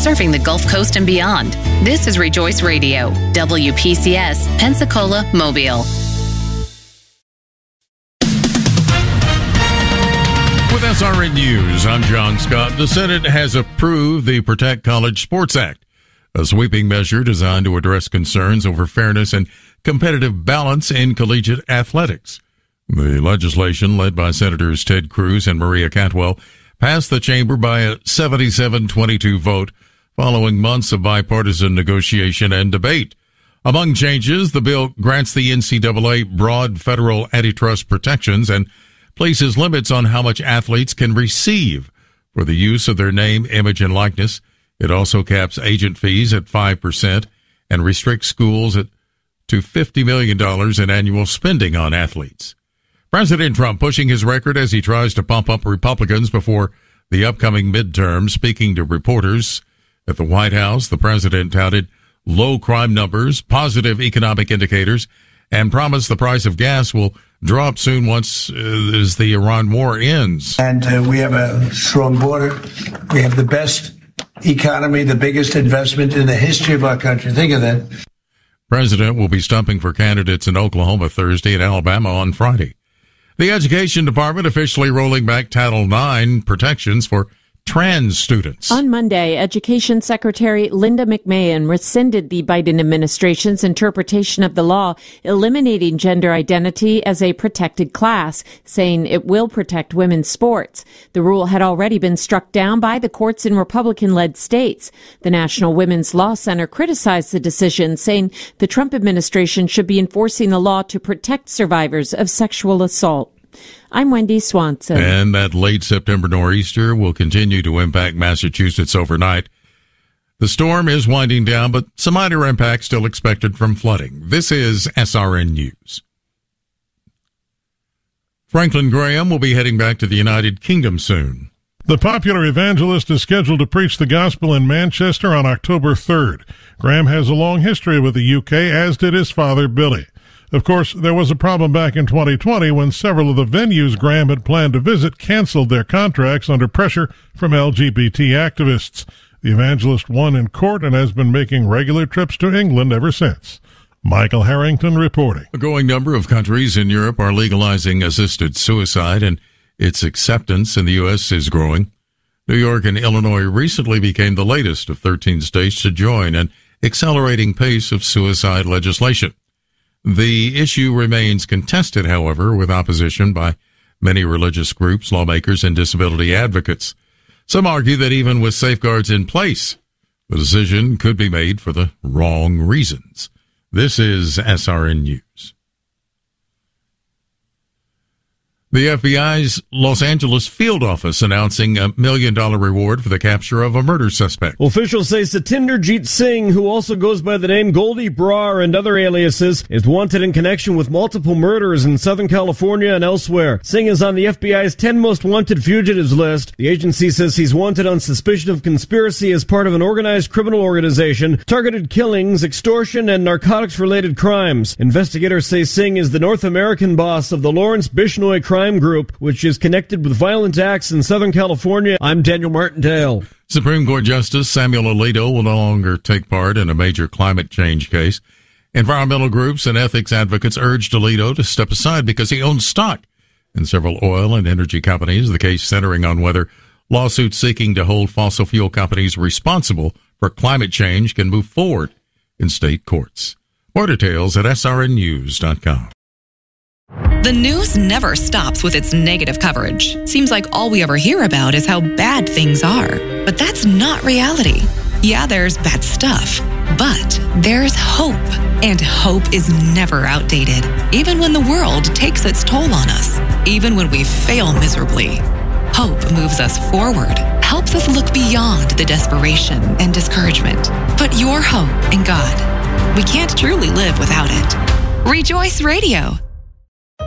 serving the Gulf Coast and beyond. This is Rejoice Radio, WPCS, Pensacola, Mobile. With SRN News, I'm John Scott. The Senate has approved the Protect College Sports Act, a sweeping measure designed to address concerns over fairness and competitive balance in collegiate athletics. The legislation, led by Senators Ted Cruz and Maria Cantwell, passed the chamber by a 77-22 vote following months of bipartisan negotiation and debate. Among changes, the bill grants the NCAA broad federal antitrust protections and places limits on how much athletes can receive for the use of their name, image, and likeness. It also caps agent fees at 5% and restricts schools to $50 million in annual spending on athletes. President Trump pushing his record as he tries to pump up Republicans before the upcoming midterm. Speaking to reporters at the White House, the president touted low crime numbers, positive economic indicators, and promised the price of gas will drop soon once as the Iran war ends. And we have a strong border. We have the best economy, the biggest investment in the history of our country. Think of that. President will be stumping for candidates in Oklahoma Thursday and Alabama on Friday. The Education Department officially rolling back Title IX protections for trans students. On Monday, Education Secretary Linda McMahon rescinded the Biden administration's interpretation of the law, eliminating gender identity as a protected class, saying it will protect women's sports. The rule had already been struck down by the courts in Republican-led states. The National Women's Law Center criticized the decision, saying the Trump administration should be enforcing the law to protect survivors of sexual assault. I'm Wendy Swanson. And that late September nor'easter will continue to impact Massachusetts overnight. The storm is winding down, but some minor impacts still expected from flooding. This is SRN News. Franklin Graham will be heading back to the United Kingdom soon. The popular evangelist is scheduled to preach the gospel in Manchester on October 3rd. Graham has a long history with the UK, as did his father, Billy. Of course, there was a problem back in 2020 when several of the venues Graham had planned to visit canceled their contracts under pressure from LGBT activists. The evangelist won in court and has been making regular trips to England ever since. Michael Harrington reporting. A growing number of countries in Europe are legalizing assisted suicide, and its acceptance in the U.S. is growing. New York and Illinois recently became the latest of 13 states to join an accelerating pace of suicide legislation. The issue remains contested, however, with opposition by many religious groups, lawmakers, and disability advocates. Some argue that even with safeguards in place, the decision could be made for the wrong reasons. This is SRN News. The FBI's Los Angeles field office announcing $1 million reward for the capture of a murder suspect. Officials say Satinderjeet Singh, who also goes by the name Goldie Brar and other aliases, is wanted in connection with multiple murders in Southern California and elsewhere. Singh is on the FBI's 10 most wanted fugitives list. The agency says he's wanted on suspicion of conspiracy as part of an organized criminal organization, targeted killings, extortion, and narcotics-related crimes. Investigators say Singh is the North American boss of the Lawrence Bishnoi crime group, which is connected with violent acts in Southern California. I'm Daniel Martindale. Supreme Court Justice Samuel Alito will no longer take part in a major climate change case. Environmental groups and ethics advocates urged Alito to step aside because he owns stock in several oil and energy companies, the case centering on whether lawsuits seeking to hold fossil fuel companies responsible for climate change can move forward in state courts. More details at srnnews.com. The news never stops with its negative coverage. Seems like all we ever hear about is how bad things are. But that's not reality. Yeah, there's bad stuff, but there's hope. And hope is never outdated, even when the world takes its toll on us, even when we fail miserably. Hope moves us forward, helps us look beyond the desperation and discouragement. Put your hope in God. We can't truly live without it. Rejoice Radio.